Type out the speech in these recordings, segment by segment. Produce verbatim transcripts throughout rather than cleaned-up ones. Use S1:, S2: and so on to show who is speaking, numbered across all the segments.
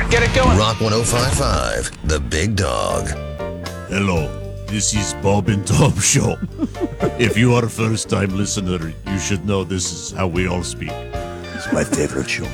S1: Get it going.
S2: Rock one oh five point five, The Big Dog.
S3: Hello, this is Bob and Tom Show. If you are a first-time listener, you should know this is how we all speak.
S4: It's my favorite show.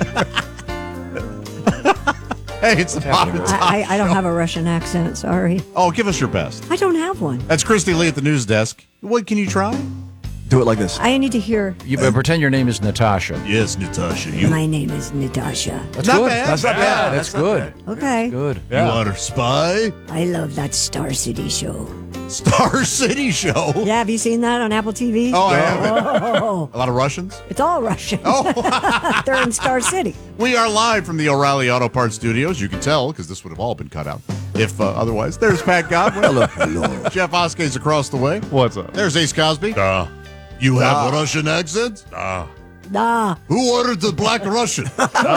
S3: Hey, it's the Bob and Tom
S5: I, I, I don't
S3: Show.
S5: have a Russian accent, sorry.
S3: Oh, give us your best.
S5: I don't have one.
S3: That's Christy Lee at the news desk. What can you try?
S4: Do it like this.
S5: I need to hear,
S6: You uh, pretend your name is Natasha.
S3: Yes, Natasha. You,
S5: my name is Natasha.
S6: That's
S3: Not
S6: good.
S3: bad.
S6: That's not bad. That's, good.
S5: Okay.
S6: Good.
S3: you are a spy?
S5: I love that Star City show.
S3: Star City Show.
S5: Yeah, have you seen that on Apple T V?
S3: Oh, I have.
S5: Oh,
S3: A lot of Russians?
S5: it's all Russian. Oh. They're in Star City.
S3: We are live from the O'Reilly Auto Parts Studios. You can tell because this would have all been cut out if uh, otherwise. There's Pat Godwin. Hello. Hello. Jeff Oskey's across the way.
S7: What's up?
S3: There's Ace Cosby. Uh, you have a Russian accent? Uh,
S5: Nah.
S3: who ordered the black Russian?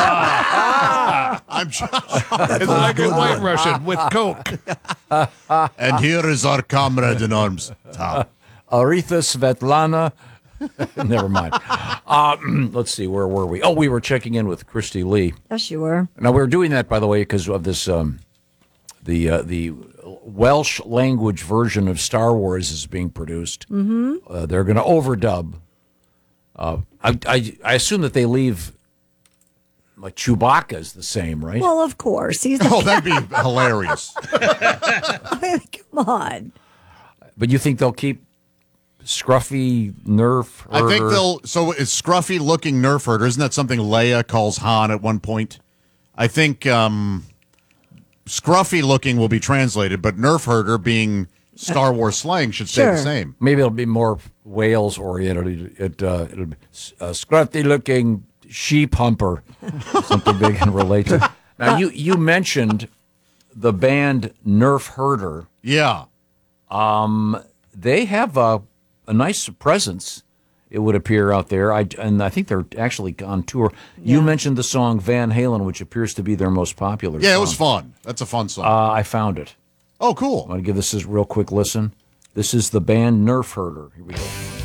S3: I'm Josh.
S7: It's like a white Russian with Coke.
S3: And here is our comrade in arms, Tom.
S6: Aretha Svetlana. Never mind. Uh, let's see. Where were we? Oh, we were checking in with Christy Lee.
S5: Yes, you were.
S6: Now, we were doing that, by the way, because of this, um, the uh, the Welsh language version of Star Wars is being produced. Mm-hmm. Uh, they're going to overdub. Uh, I, I I assume that they leave, like, Chewbacca's the same, right?
S5: Well, of course. He's the
S3: Oh, that'd be hilarious.
S5: Come on.
S6: But you think they'll keep Scruffy Nerf
S3: I think
S6: herder?
S3: they'll. So it's scruffy looking Nerf herder. Isn't that something Leia calls Han at one point? I think um, scruffy looking will be translated, but Nerf herder being Star Wars slang should stay
S5: Sure.
S3: the same.
S6: Maybe it'll be more Wales oriented. It uh, it'll be a scruffy looking sheep humper, something big and related. Now you you mentioned the band Nerf Herder.
S3: Yeah.
S6: They have a a nice presence, it would appear, out there. I and I think they're actually on tour. You
S5: Yeah.
S6: mentioned the song Van Halen, which appears to be their most popular.
S3: Yeah, it
S6: song.
S3: was fun. That's a fun song.
S6: Uh, I found it.
S3: oh, cool.
S6: I'm going to give this a real quick listen. This is the band Nerf Herder. Here we go.